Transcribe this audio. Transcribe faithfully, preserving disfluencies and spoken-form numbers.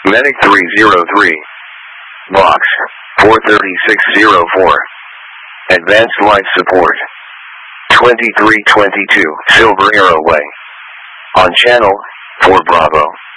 Medic three zero three. Box four thirty-six oh four. Advanced Life Support. twenty-three twenty-two Silver Arrow Way. On channel four Bravo.